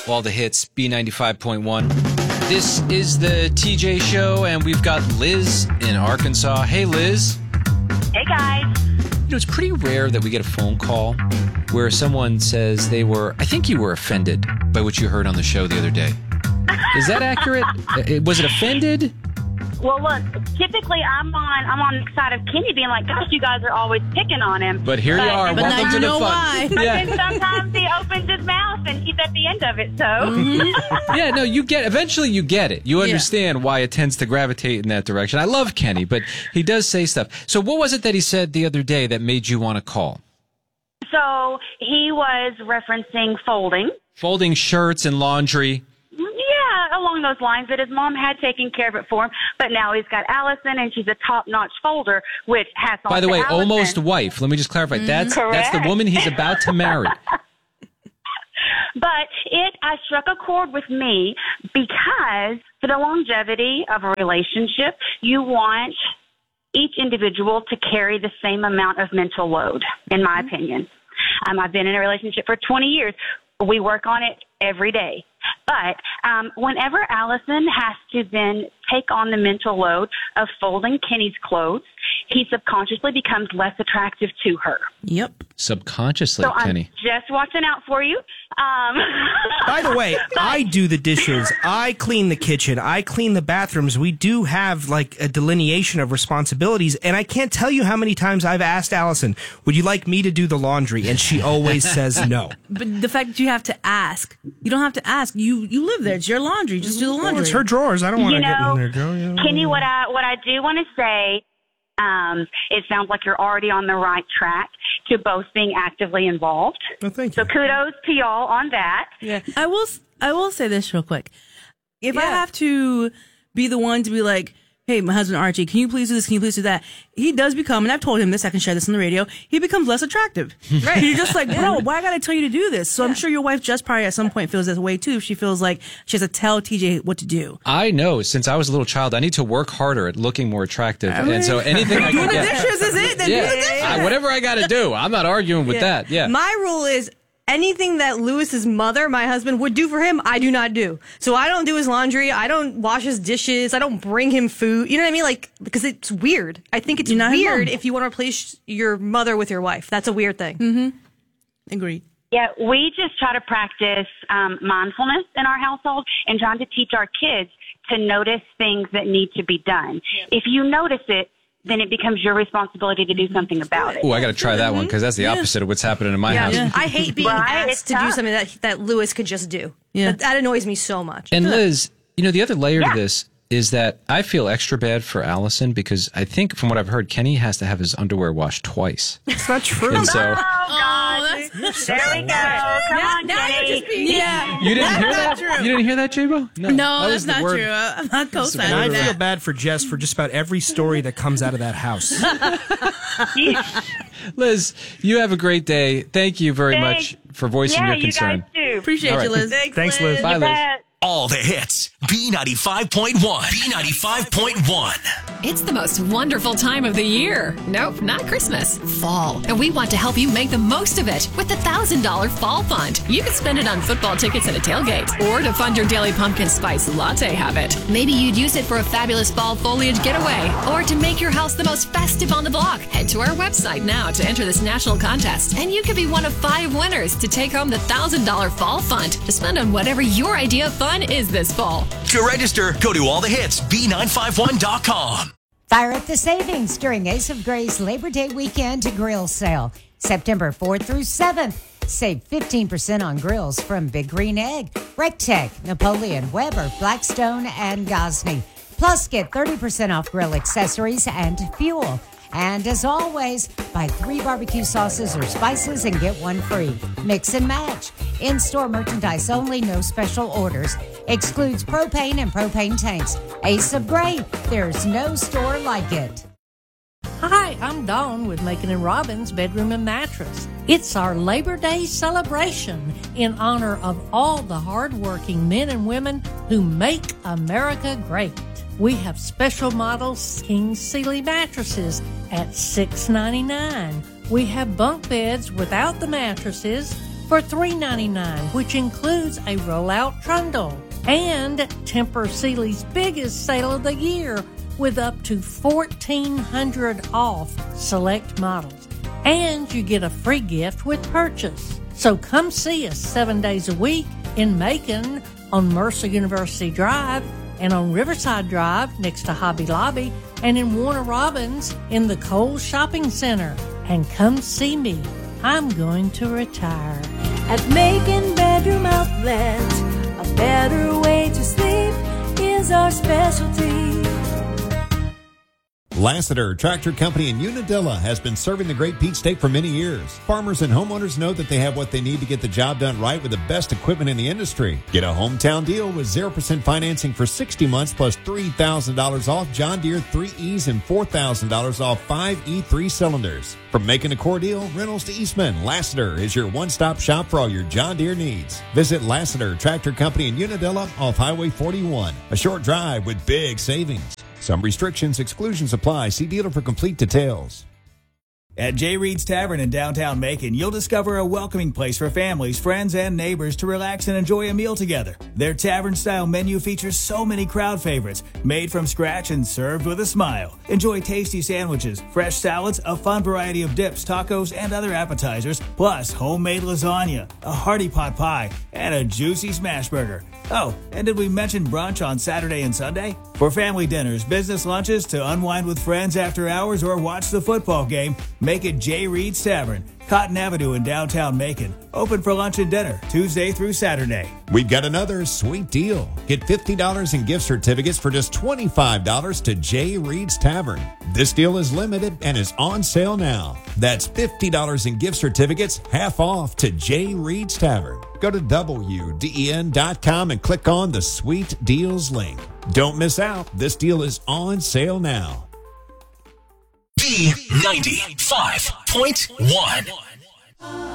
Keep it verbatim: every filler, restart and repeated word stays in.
All the hits, B ninety-five point one. This is the T J Show, and we've got Liz in Arkansas. Hey, Liz. Hey, guys. You know, it's pretty rare that we get a phone call where someone says they were, I think you were offended by what you heard on the show the other day. Is that accurate? Was it offended? Well, look, typically I'm on I'm on the side of Kenny being like, gosh, you guys are always picking on him. But here you are. But now Welcome you to the know fun. why. But Yeah. then sometimes he opens his mouth and he's at the end of it, so. Mm-hmm. Yeah, no, you get, eventually you get it. You understand why it tends to gravitate in that direction. I love Kenny, but he does say stuff. So what was it that he said the other day that made you want to call? So he was referencing folding. Folding shirts and laundry. Yeah, along those lines, that his mom had taken care of it for him, but now he's got Allison, and she's a top-notch folder, which has on By the to way, Allison. almost wife. Let me just clarify. That's that's the Correct. woman he's about to marry. But it I struck a chord with me because for the longevity of a relationship, you want each individual to carry the same amount of mental load, in my opinion. Um, I've been in a relationship for twenty years. We work on it every day. But um, whenever Allison has to then take on the mental load of folding Kenny's clothes, he subconsciously becomes less attractive to her. Yep. Subconsciously, So Kenny. I'm just watching out for you. Um, By the way, I do the dishes. I clean the kitchen. I clean the bathrooms. We do have like a delineation of responsibilities. And I can't tell you how many times I've asked Allison, would you like me to do the laundry? And she always says no. But the fact that you have to ask, you don't have to ask. You you live there. It's your laundry. Just do the laundry. Well, it's her drawers. I don't want you to get know, in there, girl. You know? Kenny, what I what I do want to say, um, it sounds like you're already on the right track to both being actively involved. Well, thank So you. kudos to y'all on that. Yeah. I will I will say this real quick. If I Yeah. have to be the one to be like, hey, my husband Archie, can you please do this? Can you please do that? He does become, and I've told him this, I can share this on the radio, he becomes less attractive. Right. You're just like, bro, why I gotta tell you to do this? So I'm sure your wife just probably at some point feels this way too. If she feels like she has to tell T J what to do. I know, since I was a little child, I need to work harder at looking more attractive. And so anything I can Doing the get. dishes is it? Then do the Yeah, dishes. I- whatever I got to do. I'm not arguing with that. Yeah. My rule is anything that Lewis's mother, my husband, would do for him, I do not do. So I don't do his laundry. I don't wash his dishes. I don't bring him food. You know what I mean? Like, because it's weird. I think it's You're not his weird mom. if you want to replace your mother with your wife. That's a weird thing. Mm-hmm. Agreed. Yeah, we just try to practice um, mindfulness in our household and trying to teach our kids to notice things that need to be done. If you notice it, then it becomes your responsibility to do something about it. Oh, I got to try that one because that's the opposite of what's happening in my Yeah. house. I hate being Right? It's asked to do tough. something that, that Lewis could just do. Yeah. That, that annoys me so much. And Liz, you know, the other layer Yeah. to this is that I feel extra bad for Allison because I think from what I've heard, Kenny has to have his underwear washed twice. It's not true. And so Oh, God. There we go. Come on, now you're Kenny. just being Yeah. you didn't That's hear not that? true. You didn't hear that, J-Bo? No, that was that's the not word. true. I'm not And I co-signing feel that. bad for Jess for just about every story that comes out of that house. Liz, you have a great day. Thank you very Thanks. much for voicing Yeah, your you concern. guys do. Appreciate All you, right. Liz. Thanks, Liz. Bye, You Liz. bet. All the hits. B ninety-five point one. B ninety-five point one. It's the most wonderful time of the year. Nope, not Christmas. Fall. And we want to help you make the most of it with the one thousand dollars Fall Fund. You can spend it on football tickets and a tailgate or to fund your daily pumpkin spice latte habit. Maybe you'd use it for a fabulous fall foliage getaway or to make your house the most festive on the block. Head to our website now to enter this national contest and you could be one of five winners to take home the one thousand dollars Fall Fund to spend on whatever your idea of fun is this fall. To register, go to all the hits B nine five one dot com. Fire up the savings during Ace of Grace Labor Day weekend grill sale. September fourth through seventh. Save fifteen percent on grills from Big Green Egg, Rectech, Napoleon, Weber, Blackstone, and Gosney. Plus, get thirty percent off grill accessories and fuel. And as always, buy three barbecue sauces or spices and get one free. Mix and match. In-store merchandise only, no special orders. Excludes propane and propane tanks. Ace of Gray, there's no store like it. Hi, I'm Dawn with Macon and Robbins Bedroom and Mattress. It's our Labor Day celebration in honor of all the hardworking men and women who make America great. We have special models King Sealy mattresses at six ninety-nine. We have bunk beds without the mattresses for three dollars and ninety-nine cents, which includes a rollout trundle. And Tempur Sealy's biggest sale of the year with up to fourteen hundred dollars off select models. And you get a free gift with purchase. So come see us seven days a week in Macon on Mercer University Drive and on Riverside Drive next to Hobby Lobby and in Warner Robins in the Kohl's Shopping Center. And come see me. I'm going to retire. At Macon Bedroom Outlet, a better way to sleep is our specialty. Lassiter Tractor Company in Unadilla has been serving the Great Peach State for many years. Farmers and homeowners know that they have what they need to get the job done right with the best equipment in the industry. Get a hometown deal with zero percent financing for sixty months plus three thousand dollars off John Deere three E's and four thousand dollars off five E three cylinders. From making a core deal, rentals to Eastman, Lassiter is your one-stop shop for all your John Deere needs. Visit Lassiter Tractor Company in Unadilla off Highway forty-one. A short drive with big savings. Some restrictions, exclusions apply. See dealer for complete details. At J. Reed's Tavern in downtown Macon, you'll discover a welcoming place for families, friends, and neighbors to relax and enjoy a meal together. Their tavern-style menu features so many crowd favorites, made from scratch and served with a smile. Enjoy tasty sandwiches, fresh salads, a fun variety of dips, tacos, and other appetizers, plus homemade lasagna, a hearty pot pie, and a juicy smash burger. Oh, and did we mention brunch on Saturday and Sunday? For family dinners, business lunches, to unwind with friends after hours, or watch the football game, make it J. Reed's Tavern, Cotton Avenue in downtown Macon. Open for lunch and dinner, Tuesday through Saturday. We've got another sweet deal. Get fifty dollars in gift certificates for just twenty-five dollars to J. Reed's Tavern. This deal is limited and is on sale now. That's fifty dollars in gift certificates, half off to J. Reed's Tavern. Go to W D E N dot com and click on the Sweet Deals link. Don't miss out. This deal is on sale now. B ninety-five point one.